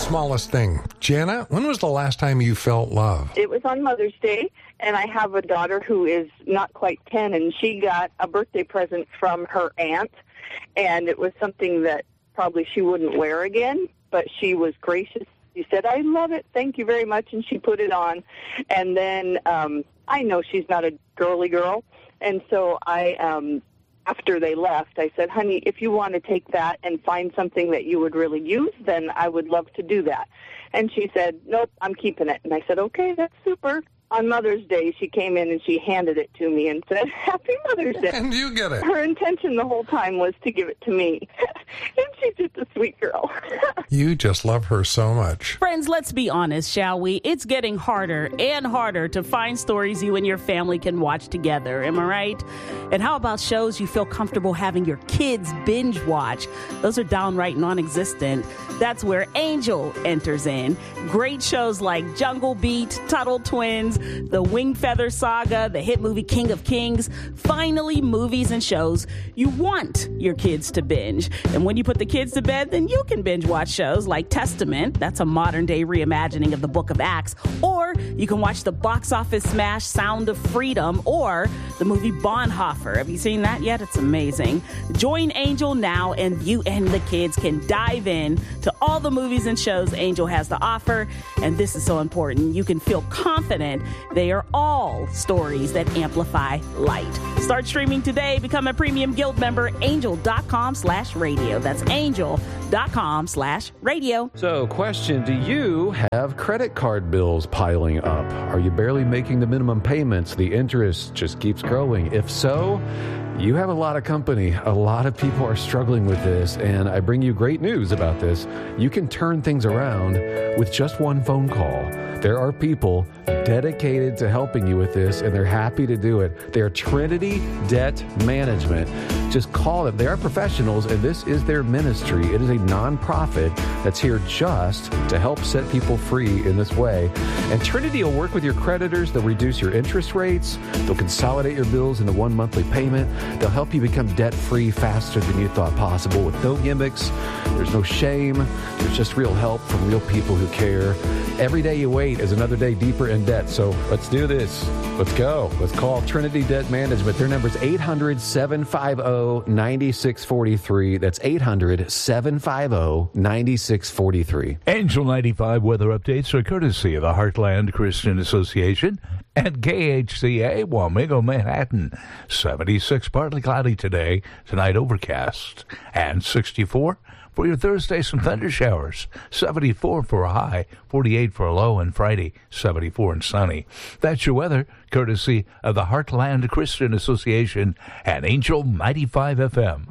smallest thing. Jana, when was the last time you felt love? It was on Mother's Day, and I have a daughter who is not quite 10, and she got a birthday present from her aunt, and it was something that probably she wouldn't wear again, but she was gracious. She said, "I love it, thank you very much," and she put it on. And then I know she's not a girly girl, and so after they left, I said, "Honey, if you want to take that and find something that you would really use, then I would love to do that." And she said, "Nope, I'm keeping it." And I said, "Okay, that's super." On Mother's Day, she came in and she handed it to me and said, "Happy Mother's Day." And you get it. Her intention the whole time was to give it to me. And she's just a sweet girl. You just love her so much. Friends, let's be honest, shall we? It's getting harder and harder to find stories you and your family can watch together. Am I right? And how about shows you feel comfortable having your kids binge watch? Those are downright non-existent. That's where Angel enters in. Great shows like Jungle Beat, Tuttle Twins, The Winged Feather Saga, the hit movie King of Kings. Finally, movies and shows you want your kids to binge. And when you put the kids to bed, then you can binge watch shows like Testament. That's a modern day reimagining of the Book of Acts. Or you can watch the box office smash Sound of Freedom or the movie Bonhoeffer. Have you seen that yet? It's amazing. Join Angel now, and you and the kids can dive in to all the movies and shows Angel has to offer. And this is so important. You can feel confident they are all stories that amplify light. Start streaming today. Become a premium guild member. Angel.com/radio. That's Angel.com/radio. So, question, do you have credit card bills piling up? Are you barely making the minimum payments? The interest just keeps growing. If so, you have a lot of company. A lot of people are struggling with this, and I bring you great news about this. You can turn things around with just one phone call. There are people dedicated to helping you with this, and they're happy to do it. They're Trinity Debt Management. Just call them. They are professionals, and this is their ministry. It is a nonprofit that's here just to help set people free in this way. And Trinity will work with your creditors. They'll reduce your interest rates. They'll consolidate your bills into one monthly payment. They'll help you become debt-free faster than you thought possible with no gimmicks. There's no shame. There's just real help from real people who care. Every day you wait is another day deeper in debt. So let's do this. Let's go. Let's call Trinity Debt Management. Their number is 800-750-9643. That's 800-750-9643. Angel 95 weather updates are courtesy of the Heartland Christian Association and KHCA Wamego, Manhattan. 76, partly cloudy today. Tonight overcast. And 64. For your Thursday, some thunder showers. 74 for a high, 48 for a low, and Friday, 74 and sunny. That's your weather, courtesy of the Heartland Christian Association and Angel 95 FM.